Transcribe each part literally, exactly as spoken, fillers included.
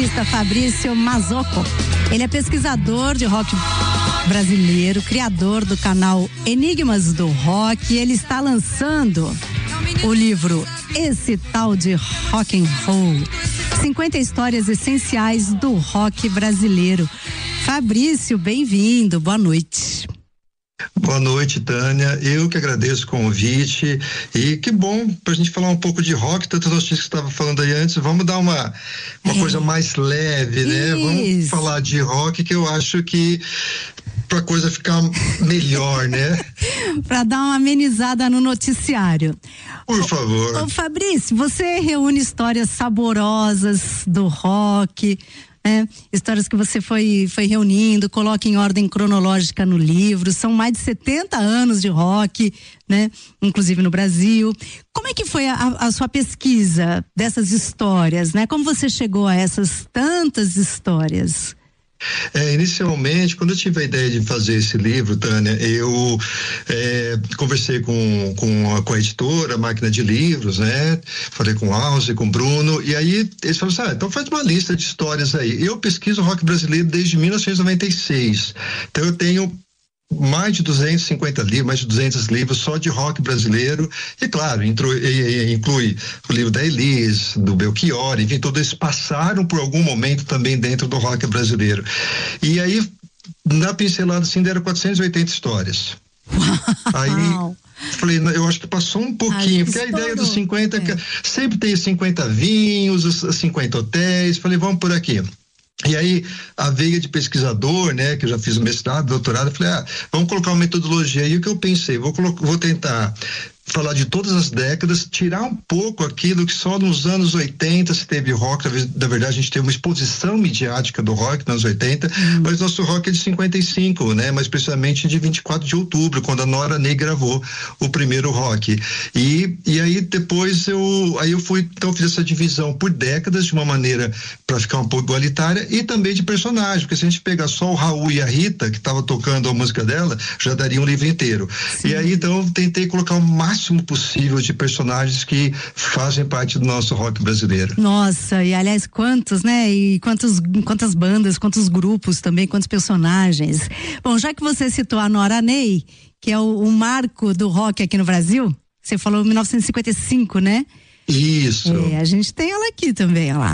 jornalista Fabrício Mazzocco. Ele é pesquisador de rock brasileiro, criador do canal Enigmas do Rock. Ele está lançando o livro Esse Tal de Rock and Roll, cinquenta histórias essenciais do rock brasileiro. Fabrício, bem-vindo, boa noite. Boa noite, Tânia. Eu que agradeço o convite e que bom pra gente falar um pouco de rock, tantas notícias que você estava falando aí antes. Vamos dar uma, uma é. coisa mais leve, né? Isso. Vamos falar de rock, que eu acho que pra coisa ficar melhor, né? Pra dar uma amenizada no noticiário. Por favor. Ô, ô Fabrício, você reúne histórias saborosas do rock, né? Histórias que você foi, foi reunindo, coloca em ordem cronológica no livro. São mais de setenta anos de rock, né? Inclusive no Brasil. Como é que foi a, a sua pesquisa dessas histórias, né? Como você chegou a essas tantas histórias? É, inicialmente, quando eu tive a ideia de fazer esse livro, Tânia, eu é, conversei com, com, a, com a editora, Máquina de Livros, né? Falei com o Alce, com o Bruno, e aí eles falaram assim, ah, então faz uma lista de histórias aí. Eu pesquiso rock brasileiro desde mil novecentos e noventa e seis, então eu tenho mais de duzentos e cinquenta livros, mais de duzentos livros só de rock brasileiro, e claro, inclui, inclui o livro da Elis, do Belchior, enfim, todos eles passaram por algum momento também dentro do rock brasileiro. E aí, na pincelada assim, deram quatrocentas e oitenta histórias. Aí falei, eu acho que passou um pouquinho, Ai, porque a ideia dos cinquenta, é. sempre tem cinquenta vinhos, os cinquenta hotéis, falei, vamos por aqui. E aí, a veia de pesquisador, né, que eu já fiz o mestrado, doutorado, eu falei, ah, vamos colocar uma metodologia. E o que eu pensei, vou, colocar, vou tentar falar de todas as décadas, tirar um pouco aquilo que só nos anos oitenta se teve rock. Na verdade, a gente teve uma exposição midiática do rock nos anos oitenta, hum. mas nosso rock é de cinquenta e cinco, né? Mais precisamente de vinte e quatro de outubro, quando a Nora Ney gravou o primeiro rock. E, e aí depois eu, aí eu fui, então fiz essa divisão por décadas, de uma maneira para ficar um pouco igualitária, e também de personagem, porque se a gente pegar só o Raul e a Rita, que estava tocando a música dela, já daria um livro inteiro. Sim. E aí, então, eu tentei colocar o máximo possível de personagens que fazem parte do nosso rock brasileiro. Nossa, e aliás, quantos, né? E quantos, quantas bandas, quantos grupos também, quantos personagens. Bom, já que você citou a Nora Ney, que é o, o marco do rock aqui no Brasil, você falou mil novecentos e cinquenta e cinco, né? Isso. É, a gente tem ela aqui também, olha lá.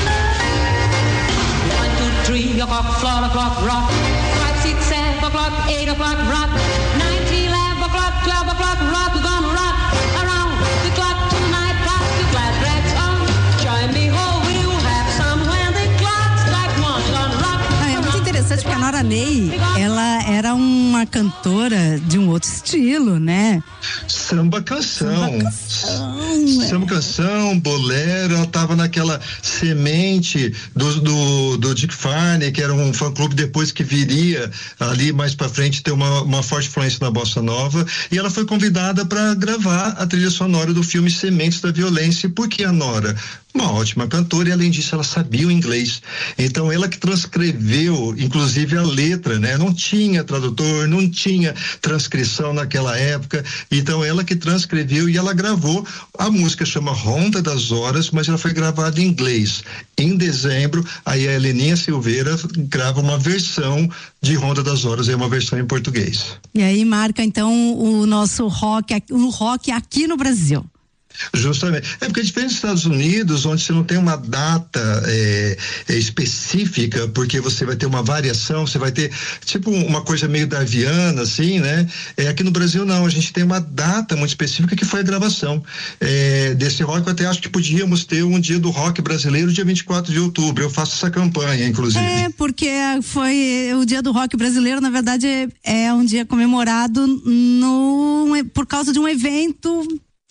one, two, three o'clock, four o'clock, rock. five, six, seven o'clock, eight o'clock, rock. nine, ten, eleven o'clock, twelve o'clock, rock. We're gonna rock around the clock tonight. Rock the glad rags on. Join me, oh, we'll have some when the clock strike one. Gonna rock. Ah, é muito interessante porque a Nora Ney, ela era uma cantora de um outro estilo, né? Samba canção. Samba canção, Samba canção, bolero, ela tava naquela semente do, do, do Dick Farney, que era um fã-clube depois que viria ali mais pra frente ter uma, uma forte influência na bossa nova, e ela foi convidada para gravar a trilha sonora do filme Sementes da Violência. Por que a Nora? Uma ótima cantora, e além disso ela sabia o inglês, então ela que transcreveu inclusive a letra, né? Não tinha tradutor, não tinha transcrição naquela época, então ela que transcreveu e ela gravou. A música chama Ronda das Horas, mas ela foi gravada em inglês. Em dezembro, aí a Heleninha Silveira grava uma versão de Ronda das Horas, é uma versão em português. E aí marca então o nosso rock, o rock aqui no Brasil. Justamente. É porque é diferente dos Estados Unidos, onde você não tem uma data é, é, específica, porque você vai ter uma variação, você vai ter tipo uma coisa meio darwiana, assim, né? É, aqui no Brasil não, a gente tem uma data muito específica que foi a gravação é, desse rock. Eu até acho que podíamos ter um dia do rock brasileiro, dia vinte e quatro de outubro. Eu faço essa campanha, inclusive. É, porque foi o dia do rock brasileiro, na verdade, é, é um dia comemorado no, por causa de um evento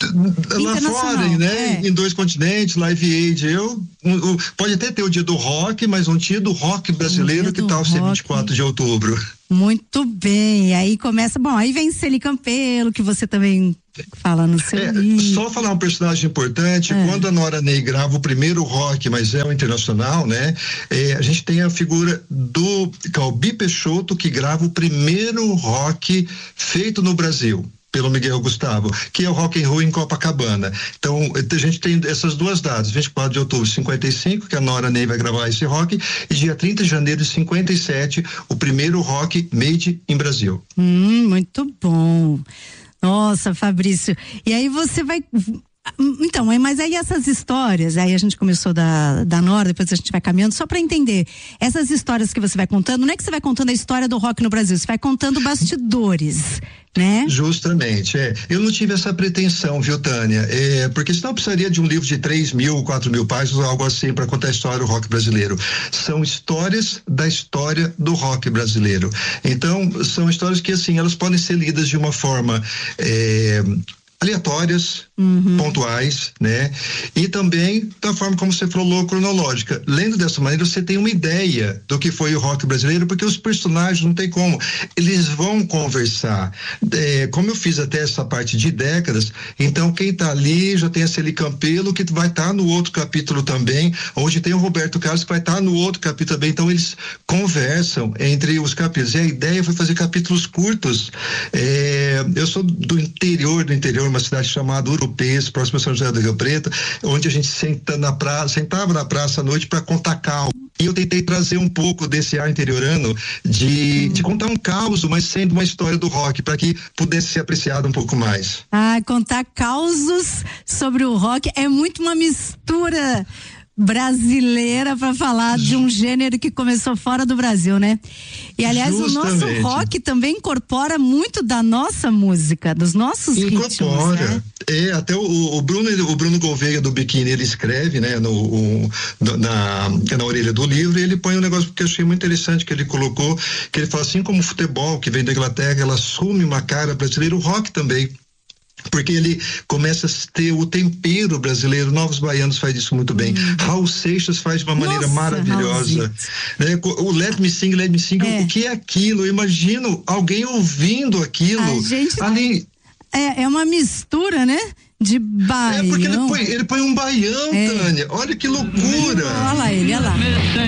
lá fora, né? É. Em dois continentes, Live Aid. Eu, eu, pode até ter o dia do rock, mas um dia do rock brasileiro, um que tal ser vinte e quatro de outubro? Muito bem. Aí começa, bom, aí vem Celi Campelo, que você também fala no seu é, livro. Só falar um personagem importante, é. Quando a Nora Ney grava o primeiro rock, mas é o internacional, né? É, a gente tem a figura do Calbi Peixoto, que grava o primeiro rock feito no Brasil. pelo Miguel Gustavo, que é o Rock and Roll em Copacabana. Então, a gente tem essas duas datas, vinte e quatro de outubro de cinquenta e cinco, que a Nora Ney vai gravar esse rock, e dia trinta de janeiro de cinquenta e sete, o primeiro rock made in Brasil. Hum, muito bom. Nossa, Fabrício. E aí você vai... Então, mas aí essas histórias, aí a gente começou da, da Nora, depois a gente vai caminhando, só para entender, essas histórias que você vai contando, não é que você vai contando a história do rock no Brasil, você vai contando bastidores, né? Justamente, é. Eu não tive essa pretensão, viu, Tânia? É, porque senão eu precisaria de um livro de três mil, quatro mil páginas, algo assim, para contar a história do rock brasileiro. São histórias da história do rock brasileiro. Então, são histórias que, assim, elas podem ser lidas de uma forma... É, aleatórias, uhum. pontuais, né? E também da forma como você falou, cronológica. Lendo dessa maneira, você tem uma ideia do que foi o rock brasileiro, porque os personagens não tem como. Eles vão conversar. É, como eu fiz até essa parte de décadas, então quem tá ali já tem a Celi Campelo, que vai estar tá no outro capítulo também, onde tem o Roberto Carlos, que vai estar tá no outro capítulo também. Então eles conversam entre os capítulos. E a ideia foi fazer capítulos curtos. É, eu sou do interior do interior, uma cidade chamada Urupês, próximo a São José do Rio Preto, onde a gente senta na praça, sentava na praça à noite para contar caos. E eu tentei trazer um pouco desse ar interiorano de, de contar um caos, mas sendo uma história do rock, para que pudesse ser apreciado um pouco mais. Ah, contar causos sobre o rock é muito uma mistura brasileira para falar de um gênero que começou fora do Brasil, né? E aliás, Justamente. o nosso rock também incorpora muito da nossa música, dos nossos incorpora. ritmos, né? É, até o, o Bruno, o Bruno Gouveia do Biquíni, ele escreve, né, no, o, na, na orelha do livro, e ele põe um negócio que eu achei muito interessante que ele colocou, que ele fala assim como o futebol que vem da Inglaterra, ela assume uma cara brasileira, o rock também. Porque ele começa a ter o tempero brasileiro. Novos Baianos faz isso muito bem. Hum. Raul Seixas faz de uma Nossa, maneira maravilhosa. Né? O Let Me Sing, Let Me Sing, é. o que é aquilo? Eu imagino alguém ouvindo aquilo. A gente ali. É, é uma mistura, né? De baião. É porque ele põe, ele põe um baião, é. Tânia. Olha que loucura. Olha lá ele, olha lá.